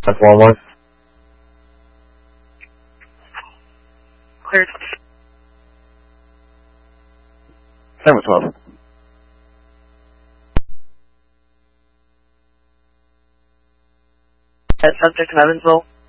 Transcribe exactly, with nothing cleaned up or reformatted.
That's one one. Cleared. Seven twelve. That subject of Evansville.